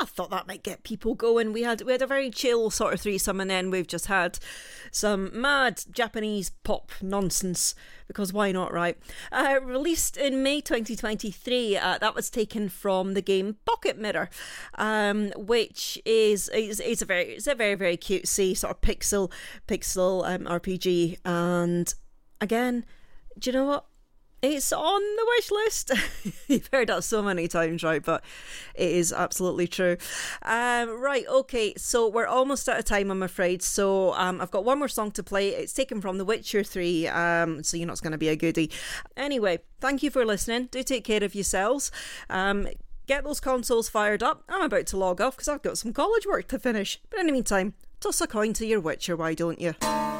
I thought that might get people going. We had a very chill sort of threesome, and then we've just had some mad Japanese pop nonsense, because why not, right? Released in May 2023, that was taken from the game Pocket Mirror, which is a very very cutesy sort of pixel RPG. And again, do you know what? It's on the wish list. You've heard that so many times, right? But it is absolutely true. Right, okay, so we're almost out of time, I'm afraid. So I've got one more song to play. It's taken from The Witcher 3, so you know it's going to be a goodie. Anyway, thank you for listening. Do take care of yourselves. Get those consoles fired up. I'm about to log off because I've got some college work to finish. But in the meantime, toss a coin to your Witcher, why don't you?